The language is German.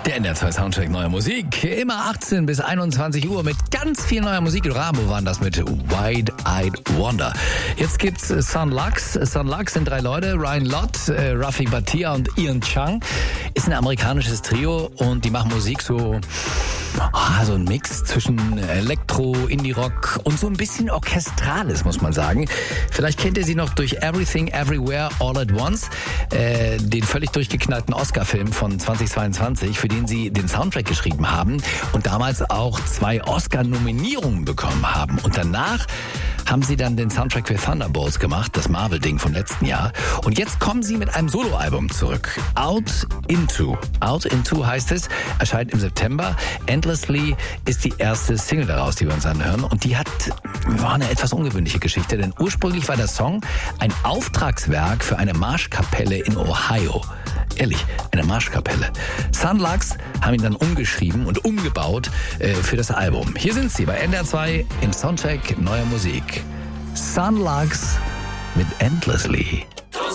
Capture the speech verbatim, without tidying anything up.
Der N D R zwei Soundcheck neuer Musik. Immer achtzehn bis einundzwanzig Uhr mit ganz viel neuer Musik. Ramo waren das mit Wide-Eyed Wonder. Jetzt gibt's Son Lux. Son Lux sind drei Leute. Ryan Lott, äh, Rafik Bhatia und Ian Chung. Ist ein amerikanisches Trio und die machen Musik so... Ah, so ein Mix zwischen Elektro, Indie-Rock und so ein bisschen Orchestrales, muss man sagen. Vielleicht kennt ihr sie noch durch Everything, Everywhere, All at Once, äh, den völlig durchgeknallten Oscar-Film von zweitausendzweiundzwanzig, für den sie den Soundtrack geschrieben haben und damals auch zwei Oscar-Nominierungen bekommen haben. Und danach haben sie dann den Soundtrack für Thunderbolts gemacht, das Marvel-Ding vom letzten Jahr. Und jetzt kommen sie mit einem Soloalbum zurück. Out Into. Out Into heißt es, erscheint im September. Endlessly ist die erste Single daraus, die wir uns anhören. Und die hat, war eine etwas ungewöhnliche Geschichte, denn ursprünglich war der Song ein Auftragswerk für eine Marschkapelle in Ohio. Ehrlich, eine Marschkapelle. Son Lux haben ihn dann umgeschrieben und umgebaut äh, für das Album. Hier sind sie bei N D R zwei im Soundcheck neuer Musik. Son Lux mit Endlessly.